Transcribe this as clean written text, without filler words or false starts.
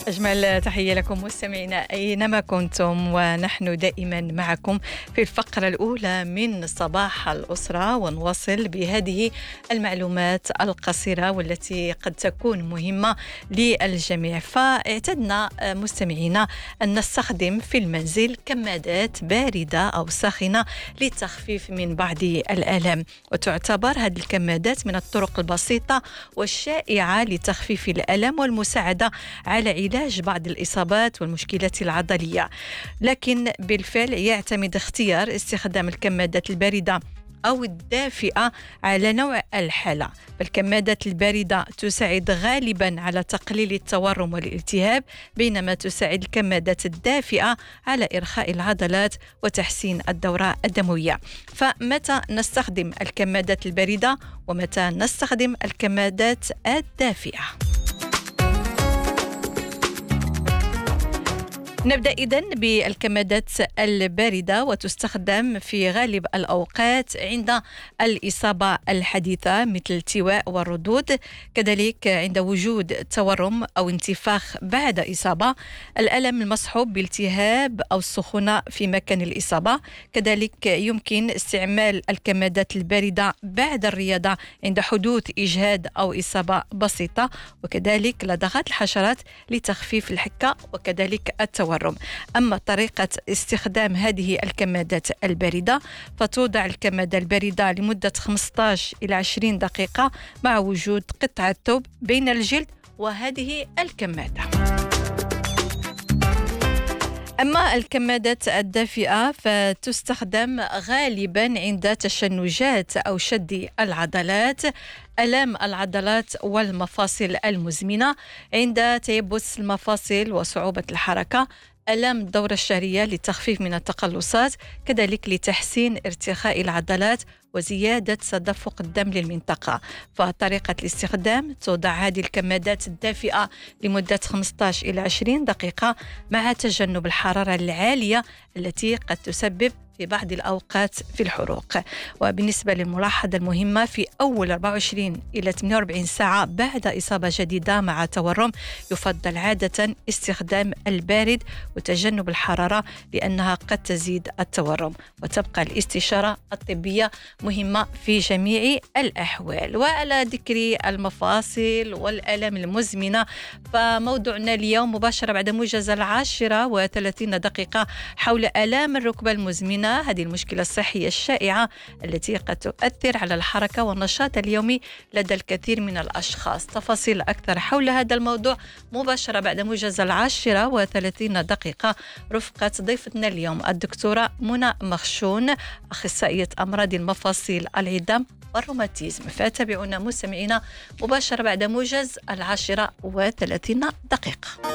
أجمل تحية لكم مستمعينا أينما كنتم، ونحن دائما معكم في الفقرة الأولى من صباح الأسرة، ونواصل بهذه المعلومات القصيرة والتي قد تكون مهمة للجميع. فاعتدنا مستمعينا أن نستخدم في المنزل كمادات باردة أو ساخنة للتخفيف من بعض الآلام، وتعتبر هذه الكمادات من الطرق البسيطة والشائعة لتخفيف الألم والمساعدة على علاج بعض الإصابات والمشكلات العضلية. لكن بالفعل يعتمد اختيار استخدام الكمادات الباردة أو الدافئة على نوع الحالة. فالكمادات الباردة تساعد غالبا على تقليل التورم والالتهاب، بينما تساعد الكمادات الدافئة على إرخاء العضلات وتحسين الدورة الدموية. فمتى نستخدم الكمادات الباردة ومتى نستخدم الكمادات الدافئة؟ نبدأ إذن بالكمادات الباردة، وتستخدم في غالب الأوقات عند الإصابة الحديثة مثل الالتواء والردود، كذلك عند وجود تورم أو انتفاخ بعد إصابة، الألم المصحوب بالتهاب أو السخونة في مكان الإصابة. كذلك يمكن استعمال الكمادات الباردة بعد الرياضة عند حدوث إجهاد أو إصابة بسيطة، وكذلك لدغات الحشرات لتخفيف الحكة وكذلك التورم. أما طريقة استخدام هذه الكمادات الباردة، فتوضع الكمادة الباردة لمدة 15 إلى 20 دقيقة مع وجود قطعة ثوب بين الجلد وهذه الكمادة. أما الكمادات الدافئة فتستخدم غالبا عند تشنجات أو شد العضلات، ألام العضلات والمفاصل المزمنة، عند تيبس المفاصل وصعوبة الحركة، ألام الدورة الشهرية للتخفيف من التقلصات، كذلك لتحسين ارتخاء العضلات وزيادة تدفق الدم للمنطقة. فطريقة الاستخدام: توضع هذه الكمادات الدافئة لمدة 15 إلى 20 دقيقة مع تجنب الحرارة العالية التي قد تسبب في بعض الأوقات في الحروق. وبالنسبة للملاحظة المهمة: في أول 24 إلى 48 ساعة بعد إصابة جديدة مع تورم يفضل عادة استخدام البارد وتجنب الحرارة لأنها قد تزيد التورم، وتبقى الاستشارة الطبية مهمة في جميع الأحوال. وعلى ذكر المفاصل والآلام المزمنة، فموضوعنا اليوم مباشرة بعد موجز 10:30 دقيقة حول آلام الركبة المزمنة، هذه المشكلة الصحية الشائعة التي قد تؤثر على الحركة والنشاط اليومي لدى الكثير من الأشخاص. تفاصيل أكثر حول هذا الموضوع مباشرة بعد موجز 10:30 دقيقة رفقة ضيفتنا اليوم الدكتورة منى مخشون، أخصائية أمراض المفاصل العظام والروماتيزم. فتابعونا مستمعينا مباشرة بعد موجز 10:30 دقيقة.